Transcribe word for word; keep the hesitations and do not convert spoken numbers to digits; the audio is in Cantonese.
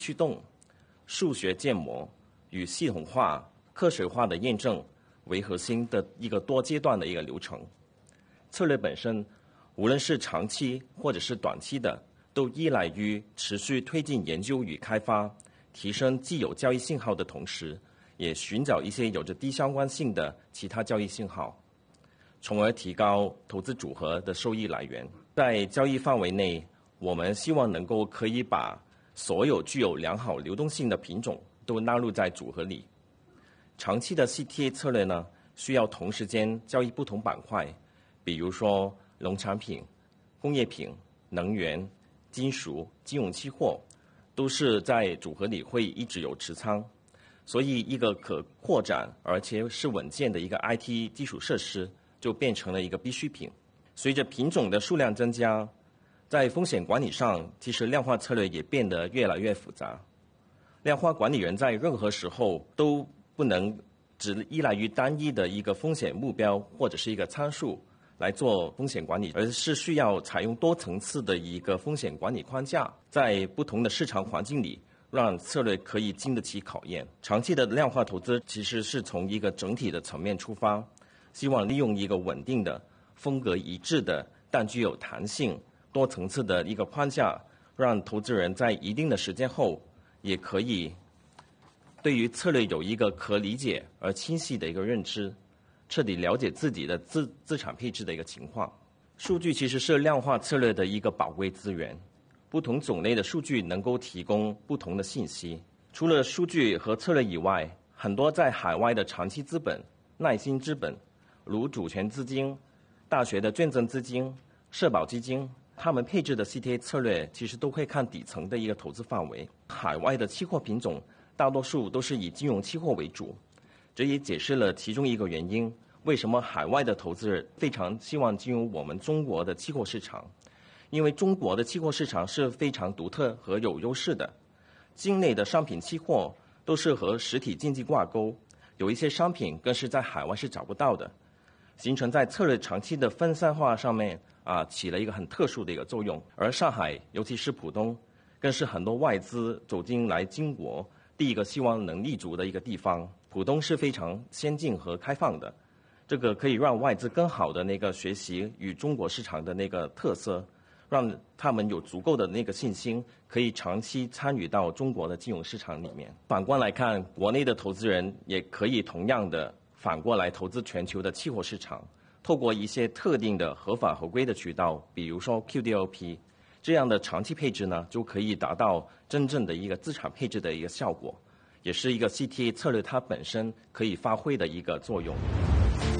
驱动、数学建模与系统化、科学化的验证为核心的一个多阶段的一个流程。策略本身，无论是长期或者是短期的，都依赖于持续推进研究与开发，提升既有交易信号的同时，也寻找一些有着低相关性的其他交易信号，从而提高投资组合的收益来源。在交易范围内，我们希望能够可以把所有具有良好流动性的品种都纳入在组合里。长期的 C T A 策略呢，需要同时间交易不同板块，比如说农产品、工业品、能源、金属、金融期货，都是在组合里会一直有持仓。所以，一个可扩展而且是稳健的一个 I T 基础设施就变成了一个必需品。随着品种的数量增加，在风险管理上，其实量化策略也变得越来越复杂。量化管理人在任何时候都不能只依赖于单一的一个风险目标或者是一个参数来做风险管理，而是需要采用多层次的一个风险管理框架，在不同的市场环境里，让策略可以经得起考验。长期的量化投资其实是从一个整体的层面出发，希望利用一个稳定的、风格一致的，但具有弹性、多层次的一个框架，让投资人在一定的时间后，也可以对于策略有一个可理解而清晰的一个认知，彻底了解自己的资资产配置的一个情况。数据其实是量化策略的一个宝贵资源。不同种类的数据能够提供不同的信息。除了数据和策略以外，很多在海外的长期资本、耐心资本，如主权资金、大学的捐赠资金、社保基金，他们配置的 C T A 策略其实都会看底层的一个投资范围。海外的期货品种大多数都是以金融期货为主，这也解释了其中一个原因，为什么海外的投资人非常希望进入我们中国的期货市场。因为中国的期货市场是非常独特和有优势的，境内的商品期货都是和实体经济挂钩，有一些商品更是在海外是找不到的，形成在策略长期的分散化上面啊起了一个很特殊的一个作用。而上海，尤其是浦东，更是很多外资走进来中国第一个希望能立足的一个地方。浦东是非常先进和开放的，这个可以让外资更好的那个学习与中国市场的那个特色，让他们有足够的那个信心，可以长期参与到中国的金融市场里面。反观来看，国内的投资人也可以同样的反过来投资全球的期货市场，透过一些特定的合法合规的渠道，比如说 Q D L P， 这样的长期配置呢，就可以达到真正的一个资产配置的一个效果，也是一个 C T A 策略它本身可以发挥的一个作用。